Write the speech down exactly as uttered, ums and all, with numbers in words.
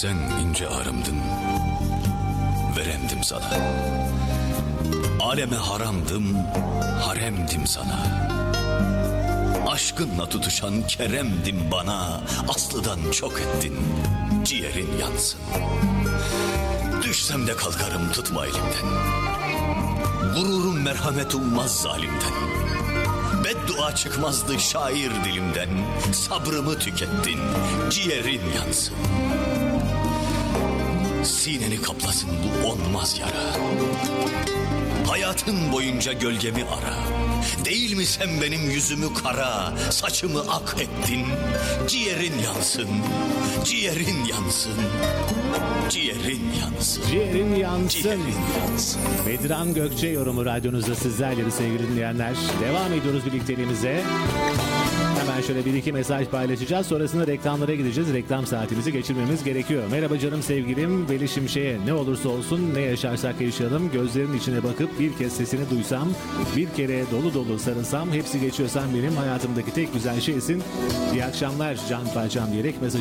Sen ince arımdın, veremdim sana. Aleme haramdım, haremdim sana. Aşkınla tutuşan keremdim bana. Aslıdan çok ettin, ciğerin yansın. Düşsem de kalkarım, tutma elimden. Gururum merhamet ummaz zalimden. Beddua çıkmazdı şair dilimden. Sabrımı tükettin, ciğerin yansın. Sineni kaplasın bu onmaz yara. Hayatın boyunca gölgemi ara. Değil mi sen benim yüzümü kara, saçımı ak ettin. Ciğerin yansın, ciğerin yansın, ciğerin yansın. Ciğerin yansın. Ciğerin yansın. Bedran Gökçe yorumu radyonuzda sizlerle sevgili dinleyenler. Devam ediyoruz birlikteliğimize. Hemen şöyle bir iki mesaj paylaşacağız. Sonrasında reklamlara gideceğiz. Reklam saatimizi geçirmemiz gerekiyor. Merhaba canım sevgilim Veli Şimşek'e. Ne olursa olsun, ne yaşarsak yaşayalım, gözlerinin içine bakıp bir kez sesini duysam, bir kere dolu dolu sarılsam, hepsi geçiyor, sen benim hayatımdaki tek güzel şeysin. İyi akşamlar can parçam diyerek mesaj